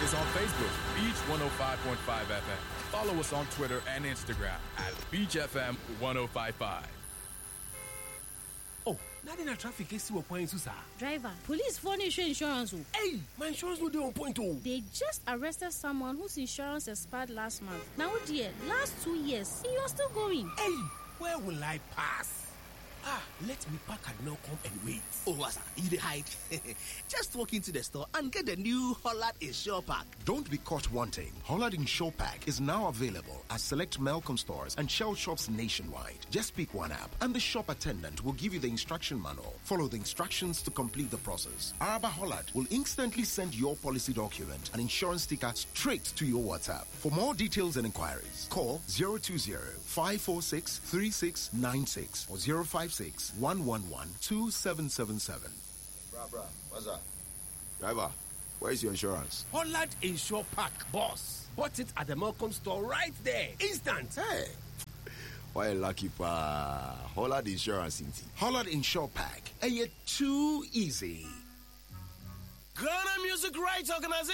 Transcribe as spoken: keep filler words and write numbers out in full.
us on Facebook, Beach one oh five point five F M. Follow us on Twitter and Instagram at Beach F M ten fifty-five. Oh, not in a traffic case you point to sir. Driver, police furnish insurance. Hey, my insurance no dey on point oh. They just arrested someone whose insurance expired last month. Now dear, last two years, you're still going. Hey, where will I pass? Ah, let me park and now come and wait. Oh, what's you dey hide? Just walk into the store and get the new Hollard Insure Pack. Don't be caught wanting. Hollard Insure Pack is now available at select Malcolm stores and Shell shops nationwide. Just pick one app and the shop attendant will give you the instruction manual. Follow the instructions to complete the process. Araba Hollard will instantly send your policy document and insurance sticker straight to your WhatsApp. For more details and inquiries, call zero two zero, five four six, three six nine six or zero five six, one one one, two seven seven seven. Bruh, bruh, what's up? Driver, where's your insurance? Hollard Insure Pack, boss. Bought it at the Malcolm store right there. Instant. Hey. Why lucky pa? Hollard Insurance inti. Hollard Insure Pack. Are you too easy? Ghana Music Rights Organization